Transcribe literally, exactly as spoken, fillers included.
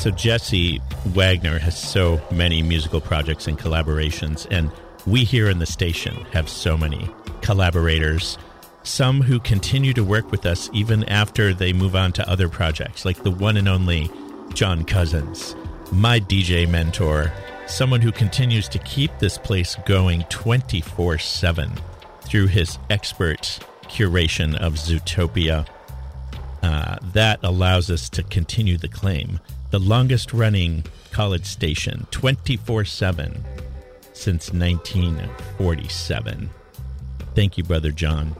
So Jesse Wagner has so many musical projects and collaborations, and we here in the station have so many collaborators, some who continue to work with us even after they move on to other projects, like the one and only John Cousins, my D J mentor, someone who continues to keep this place going twenty-four seven through his expert curation of Zootopia. Uh, that allows us to continue the claim. The longest running college station, twenty-four seven, since nineteen forty-seven. Thank you, Brother John.